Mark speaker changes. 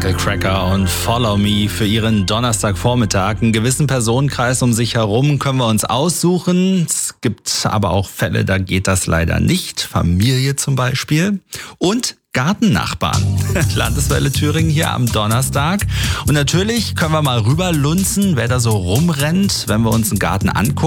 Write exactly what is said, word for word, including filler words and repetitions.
Speaker 1: Michael Cracker und Follow Me für ihren Donnerstagvormittag. Einen gewissen Personenkreis um sich herum können wir uns aussuchen. Es gibt aber auch Fälle, da geht das leider nicht. Familie zum Beispiel. Und Gartennachbarn. Landeswelle Thüringen hier am Donnerstag. Und natürlich können wir mal rüberlunzen, wer da so rumrennt, wenn wir uns einen Garten angucken.